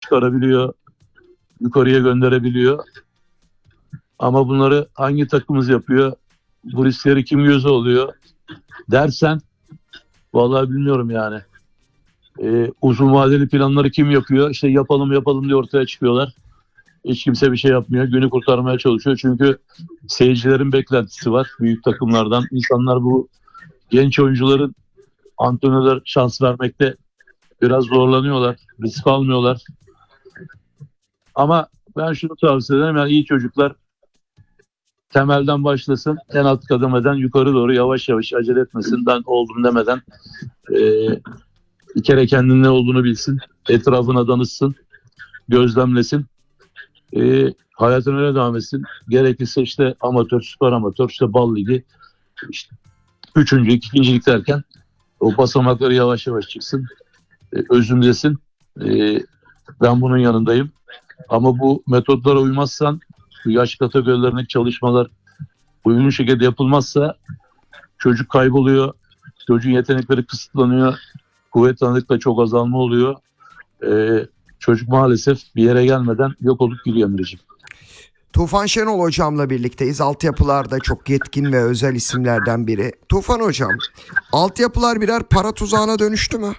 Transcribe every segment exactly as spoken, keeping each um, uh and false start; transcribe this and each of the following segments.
çıkarabiliyor, yukarıya gönderebiliyor. Ama bunları hangi takımımız yapıyor? Bu riskleri kim göze oluyor dersen vallahi bilmiyorum yani. Ee, uzun vadeli planları kim yapıyor? İşte yapalım yapalım diye ortaya çıkıyorlar. Hiç kimse bir şey yapmıyor. Günü kurtarmaya çalışıyor. Çünkü seyircilerin beklentisi var büyük takımlardan. İnsanlar bu genç oyuncuların antrenörler şans vermekte biraz zorlanıyorlar. Risk almıyorlar. Ama ben şunu tavsiye ederim. Yani iyi çocuklar temelden başlasın. En alt kademeden yukarı doğru yavaş yavaş, acele etmesin. Ben oldum demeden e, bir kere kendinin ne olduğunu bilsin. Etrafına danışsın. Gözlemlesin. E, hayatına öyle devam etsin. Gerekirse işte amatör, süper amatör, işte bal ligi, işte üçüncülük, ikincilik derken o basamakları yavaş yavaş çıksın. E, özümlesin. E, ben bunun yanındayım. Ama bu metotlara uymazsan, bu yaş kategorilerindeki çalışmalar uygun şekilde yapılmazsa çocuk kayboluyor. Çocuğun yetenekleri kısıtlanıyor. Kuvvet tanıklıkla çok azalma oluyor. E, çocuk maalesef bir yere gelmeden yok olup gidiyor Emre'ciğim. Tufan Şenol hocamla birlikteyiz. Altyapılarda çok yetkin ve özel isimlerden biri. Tufan hocam, altyapılar birer para tuzağına dönüştü mü?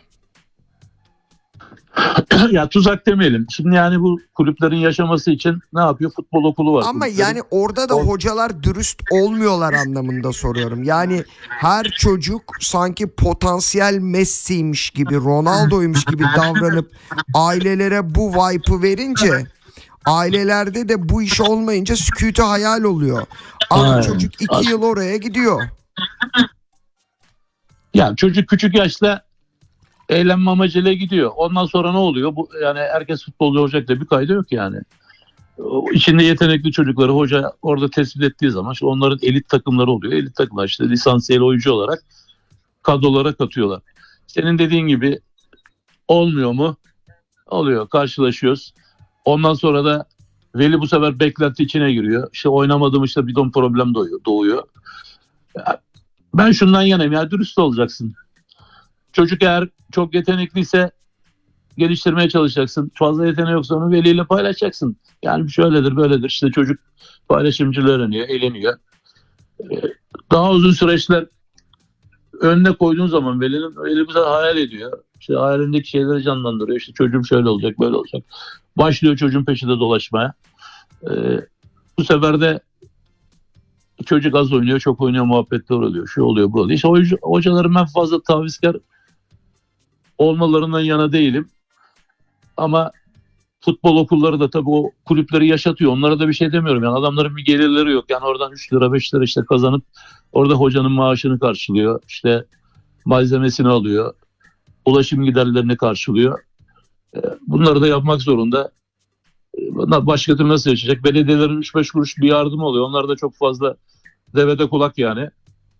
Ya tuzak demeyelim. Şimdi yani bu kulüplerin yaşaması için ne yapıyor? Futbol okulu var. Ama kulüplerin. yani orada da hocalar dürüst olmuyorlar anlamında soruyorum. Yani her çocuk sanki potansiyel Messi'ymiş gibi, Ronaldo'ymuş gibi davranıp ailelere bu vibe'ı verince, ailelerde de bu iş olmayınca sükûtu hayal oluyor. Ama Aynen. çocuk iki yıl oraya gidiyor. Yani çocuk küçük yaşta eğlenme amacıyla gidiyor. Ondan sonra ne oluyor? Bu yani herkes futbolcu olacak da bir kaydı yok yani. O İçinde yetenekli çocukları hoca orada tespit ettiği zaman işte onların elit takımları oluyor. Elit takımlar işte lisansiyeli oyuncu olarak kadrolara katıyorlar. Senin dediğin gibi olmuyor mu? Oluyor. Karşılaşıyoruz. Ondan sonra da veli bu sefer beklenti içine giriyor. İşte oynamadığım işte bir ton problem doğuyor. doğuyor. Ben şundan yanayım. Yani dürüst olacaksın. Çocuk eğer çok yetenekliyse geliştirmeye çalışacaksın. Fazla yeteneği yoksa onu veliyle paylaşacaksın. Yani şöyledir böyledir. İşte çocuk paylaşımcılığı öğreniyor, eğleniyor. Daha uzun süreçler önüne koyduğun zaman velinin veli bize hayal ediyor. İşte hayalindeki şeyleri canlandırıyor. İşte çocuğum şöyle olacak, böyle olacak. Başlıyor çocuğun peşinde dolaşmaya. Ee, bu sefer de çocuk az oynuyor, çok oynuyor, muhabbetler oluyor. Şu oluyor, bu oluyor. İşte hoca, hocaların ben fazla tavizkar olmalarından yana değilim. Ama futbol okulları da tabii o kulüpleri yaşatıyor. Onlara da bir şey demiyorum. Yani adamların bir gelirleri yok. Yani oradan üç lira beş lira işte kazanıp orada hocanın maaşını karşılıyor. İşte malzemesini alıyor. Ulaşım giderlerini karşılıyor. Bunları da yapmak zorunda. Başka türlü nasıl yaşayacak? Belediyelerin üç beş kuruş bir yardım oluyor. Onlar da çok fazla devede kulak yani.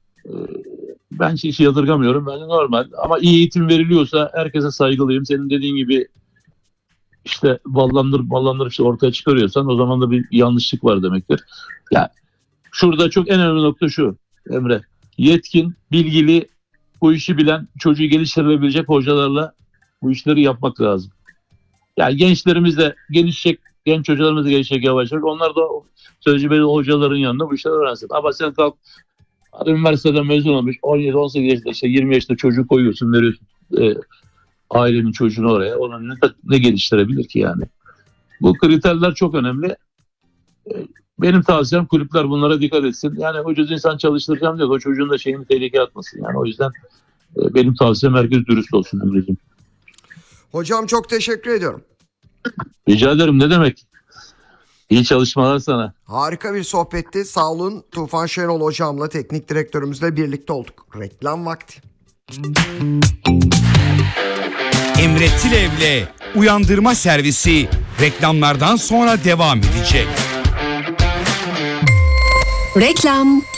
Ben hiç yadırgamıyorum. Ben normal. Ama iyi eğitim veriliyorsa herkese saygılıyım. Senin dediğin gibi işte ballandır ballandır işte ortaya çıkarıyorsan o zaman da bir yanlışlık var demektir. Ya şurada çok en önemli nokta şu Emre. Yetkin, bilgili, bu işi bilen, çocuğu geliştirilebilecek hocalarla bu işleri yapmak lazım. Yani gençlerimiz de gelişecek, genç hocalarımız da gelişecek yavaş yavaş. Onlar da tecrübeli hocaların yanında bu işleri öğrensin. Ama sen kalk üniversiteden mezun olmuş on yedi on sekiz yaşında işte yirmi yaşında çocuğu koyuyorsun, veriyorsun e, ailenin çocuğunu oraya. Ona ne, ne geliştirebilir ki yani? Bu kriterler çok önemli. E, benim tavsiyem kulüpler bunlara dikkat etsin. Yani ucuz insan çalıştıracağım diyor. O çocuğun da şeyini tehlikeye atmasın. Yani o yüzden e, benim tavsiyem herkes dürüst olsun Emre'ciğim. Hocam çok teşekkür ediyorum. Rica ederim, ne demek. İyi çalışmalar sana. Harika bir sohbetti. Sağ olun. Tufan Şenol hocamla, teknik direktörümüzle birlikte olduk. Reklam vakti. Emre Tilev'le Uyandırma Servisi reklamlardan sonra devam edecek. Reklam.